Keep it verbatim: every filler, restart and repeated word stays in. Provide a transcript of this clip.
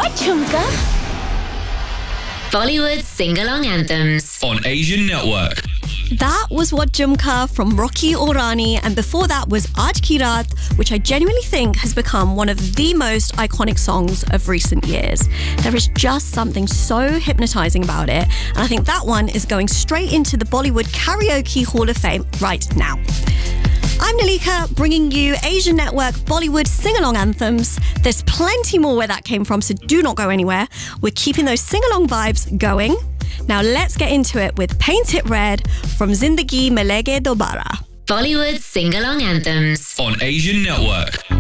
What, Chumka? Bollywood sing-along anthems on Asian Network. That was What Jumka from Rocky Aur Rani, and before that was Aaj Ki Raat, which I genuinely think has become one of the most iconic songs of recent years. There is just something so hypnotizing about it, and I think that one is going straight into the Bollywood Karaoke Hall of Fame right now. I'm Nalika, bringing you Asian Network Bollywood sing-along anthems. There's plenty more where that came from, so do not go anywhere. We're keeping those sing-along vibes going. Now let's get into it with Paint It Red from Zindagi Milege Dobara. Bollywood sing-along anthems on Asian Network.